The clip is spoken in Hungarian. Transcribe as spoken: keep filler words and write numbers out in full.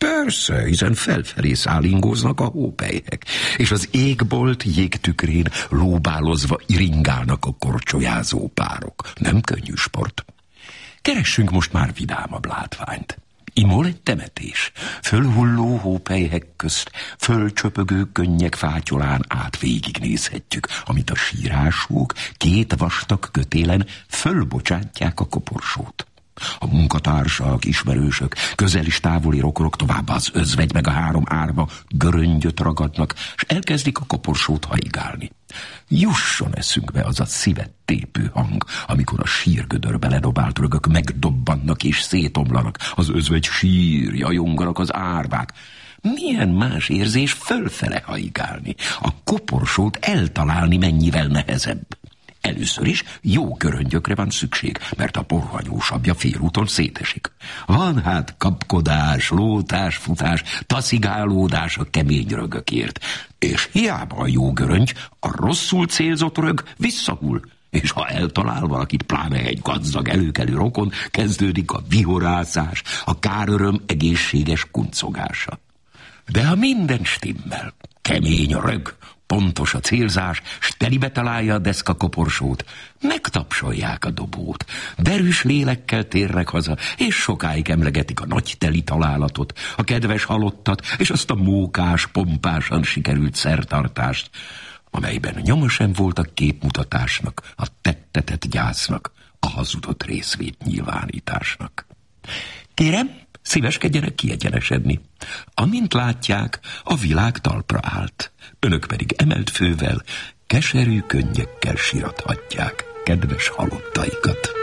Persze, hiszen felfelé szállingóznak a hópelyhek, és az égbolt jégtükrén lóbálozva iringálnak a korcsolyázó párok. Nem könnyű sport. Keressünk most már vidámabb látványt. Imol egy temetés, fölhulló hópelyhek közt, fölcsöpögő könnyek fátyolán át végignézhetjük, amit a sírásúk két vastag kötélen fölbocsátják a koporsót. A munkatársak, ismerősök, közel is távoli rokonok, továbbá az özvegy meg a három árva göröngyöt ragadnak, és elkezdik a koporsót haigálni. Jusson eszünkbe az a szívet tépő hang, amikor a sírgödörbe ledobált rögök megdobbannak és szétomlanak, az özvegy sír, jajonganak az árvák. Milyen más érzés fölfele haigálni, a koporsót eltalálni mennyivel nehezebb. Először is jó göröngyökre van szükség, mert a porhanyósabbja félúton szétesik. Van hát kapkodás, lótás, futás, taszigálódás a kemény rögökért. És hiába a jó göröngy, a rosszul célzott rög visszahull. És ha eltalál valakit, pláne egy gazdag előkelő rokon, kezdődik a vihorászás, a káröröm egészséges kuncogása. De ha minden stimmel, kemény a rög, pontos a célzás, s telibe találja a deszka koporsót, megtapsolják a dobót, derűs lélekkel térnek haza, és sokáig emlegetik a nagy teli találatot, a kedves halottat, és azt a mókás, pompásan sikerült szertartást, amelyben nyoma sem volt a képmutatásnak, a tettetett gyásznak, a hazudott részvét nyilvánításnak. Kérem, szíveskedjenek kiegyenesedni. Amint látják, a világ talpra állt. Önök pedig emelt fővel, keserű könnyekkel sirathatják kedves halottaikat.